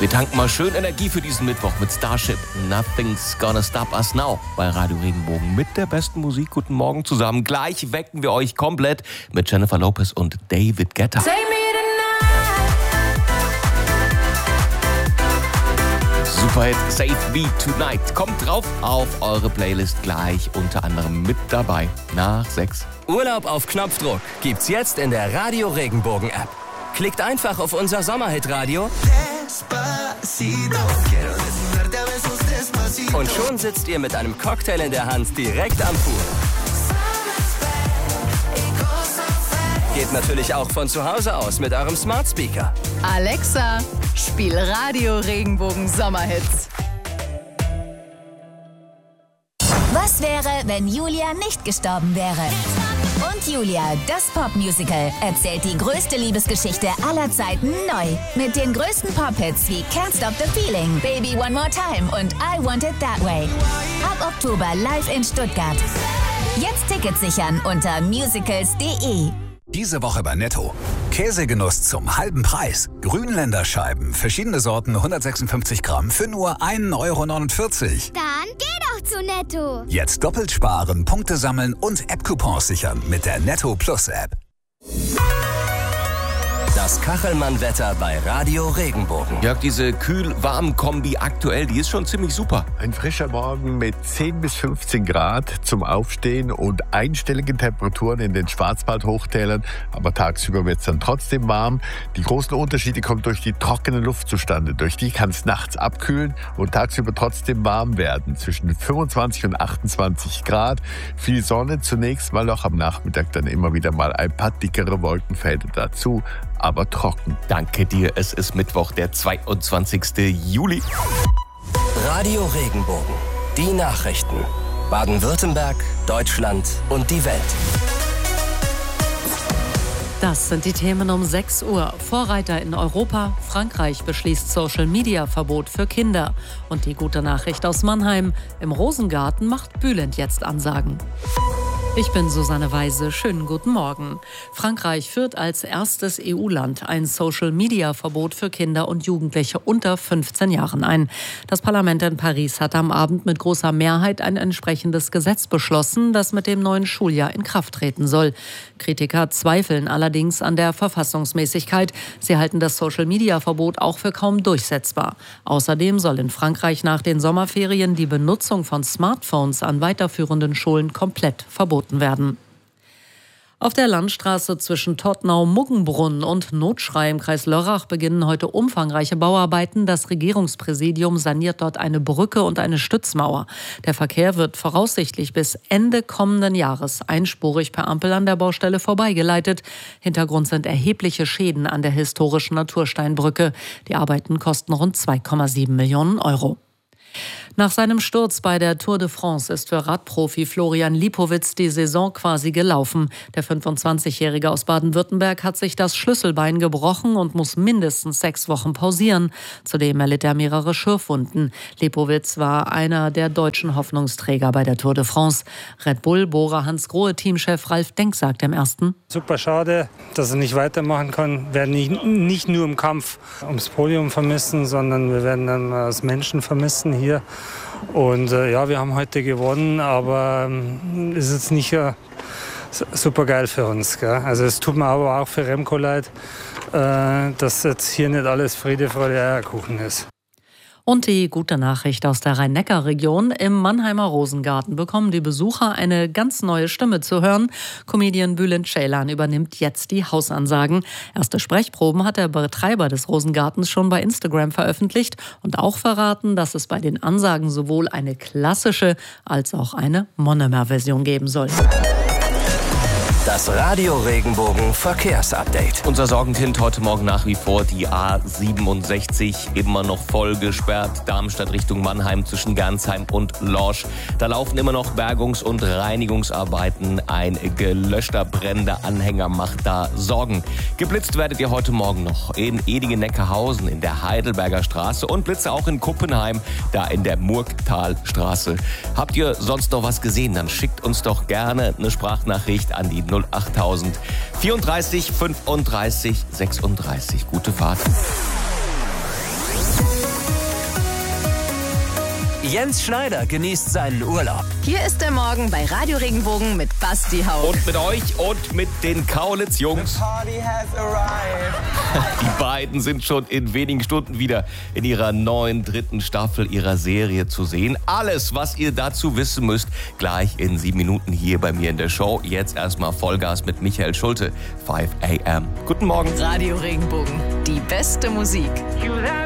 Wir tanken mal schön Energie für diesen Mittwoch mit Starship. Nothing's gonna stop us now bei Radio Regenbogen mit der besten Musik. Guten Morgen zusammen. Gleich wecken wir euch komplett mit Jennifer Lopez und David Guetta. Superhit Save Me Tonight kommt drauf auf eure Playlist, gleich unter anderem mit dabei nach 6. Urlaub auf Knopfdruck gibt's jetzt in der Radio Regenbogen App. Klickt einfach auf unser Sommerhit-Radio und schon sitzt ihr mit einem Cocktail in der Hand direkt am Pool. Geht natürlich auch von zu Hause aus mit eurem Smart Speaker. Alexa, spiel Radio Regenbogen Sommerhits. Was wäre, wenn Julia nicht gestorben wäre? Und Julia, das Popmusical, erzählt die größte Liebesgeschichte aller Zeiten neu. Mit den größten Pop-Hits wie Can't Stop the Feeling, Baby One More Time und I Want It That Way. Ab Oktober live in Stuttgart. Jetzt Tickets sichern unter musicals.de. Diese Woche bei Netto. Käsegenuss zum halben Preis. Grünländerscheiben, verschiedene Sorten, 156 Gramm für nur 1,49 Euro. Dann geh doch zu Netto. Jetzt doppelt sparen, Punkte sammeln und App-Coupons sichern mit der Netto Plus App. Das Kachelmann-Wetter bei Radio Regenbogen. Jörg, diese Kühl-Warm-Kombi aktuell, die ist schon ziemlich super. Ein frischer Morgen mit 10 bis 15 Grad zum Aufstehen und einstelligen Temperaturen in den Schwarzwald-Hochtälern. Aber tagsüber wird es dann trotzdem warm. Die großen Unterschiede kommen durch die trockene Luft zustande. Durch die kann es nachts abkühlen und tagsüber trotzdem warm werden. Zwischen 25 und 28 Grad. Viel Sonne zunächst, weil auch am Nachmittag dann immer wieder mal ein paar dickere Wolkenfelder dazu. Aber trocken. Danke dir, es ist Mittwoch, der 22. Juli. Radio Regenbogen. Die Nachrichten. Baden-Württemberg, Deutschland und die Welt. Das sind die Themen um 6 Uhr. Vorreiter in Europa. Frankreich beschließt Social-Media-Verbot für Kinder. Und die gute Nachricht aus Mannheim. Im Rosengarten macht Bülent jetzt Ansagen. Ich bin Susanne Weise. Schönen guten Morgen. Frankreich führt als erstes EU-Land ein Social-Media-Verbot für Kinder und Jugendliche unter 15 Jahren ein. Das Parlament in Paris hat am Abend mit großer Mehrheit ein entsprechendes Gesetz beschlossen, das mit dem neuen Schuljahr in Kraft treten soll. Kritiker zweifeln allerdings an der Verfassungsmäßigkeit. Sie halten das Social-Media-Verbot auch für kaum durchsetzbar. Außerdem soll in Frankreich nach den Sommerferien die Benutzung von Smartphones an weiterführenden Schulen komplett verboten werden. Auf der Landstraße zwischen Todtnau-Muggenbrunn und Notschrei im Kreis Lörrach beginnen heute umfangreiche Bauarbeiten. Das Regierungspräsidium saniert dort eine Brücke und eine Stützmauer. Der Verkehr wird voraussichtlich bis Ende kommenden Jahres einspurig per Ampel an der Baustelle vorbeigeleitet. Hintergrund sind erhebliche Schäden an der historischen Natursteinbrücke. Die Arbeiten kosten rund 2,7 Millionen Euro. Nach seinem Sturz bei der Tour de France ist für Radprofi Florian Lipowitz die Saison quasi gelaufen. Der 25-Jährige aus Baden-Württemberg hat sich das Schlüsselbein gebrochen und muss mindestens 6 Wochen pausieren. Zudem erlitt er mehrere Schürfwunden. Lipowitz war einer der deutschen Hoffnungsträger bei der Tour de France. Red Bull Bora Hansgrohe-Teamchef Ralf Denk sagt im Ersten: Super schade, dass er nicht weitermachen kann. Wir werden ihn nicht nur im Kampf ums Podium vermissen, sondern wir werden dann als Menschen vermissen hier. Und ja, wir haben heute gewonnen, aber ist jetzt nicht super geil für uns. Gell? Also es tut mir aber auch für Remco leid, dass jetzt hier nicht alles Friede, Freude, Eierkuchen ist. Und die gute Nachricht aus der Rhein-Neckar-Region. Im Mannheimer Rosengarten bekommen die Besucher eine ganz neue Stimme zu hören. Comedian Bülent Ceylan übernimmt jetzt die Hausansagen. Erste Sprechproben hat der Betreiber des Rosengartens schon bei Instagram veröffentlicht und auch verraten, dass es bei den Ansagen sowohl eine klassische als auch eine Monomer-Version geben soll. Das Radio Regenbogen Verkehrsupdate. Unser Sorgenkind heute Morgen nach wie vor die A67, immer noch voll gesperrt. Darmstadt Richtung Mannheim zwischen Gernsheim und Lorsch. Da laufen immer noch Bergungs- und Reinigungsarbeiten. Ein gelöschter, brennender Anhänger macht da Sorgen. Geblitzt werdet ihr heute Morgen noch in Edingen-Neckarhausen, in der Heidelberger Straße und Blitze auch in Kuppenheim, da in der Murgtalstraße. Habt ihr sonst noch was gesehen? Dann schickt uns doch gerne eine Sprachnachricht an die 08000 34 35 36. Gute Fahrt. Jens Schneider genießt seinen Urlaub. Hier ist der Morgen bei Radio Regenbogen mit Basti Hauch. Und mit euch und mit den Kaulitz-Jungs. Die beiden sind schon in wenigen Stunden wieder in ihrer neuen 3. Staffel ihrer Serie zu sehen. Alles, was ihr dazu wissen müsst, gleich in 7 Minuten hier bei mir in der Show. Jetzt erstmal Vollgas mit Michael Schulte, 5 a.m. Guten Morgen. Radio Regenbogen, die beste Musik.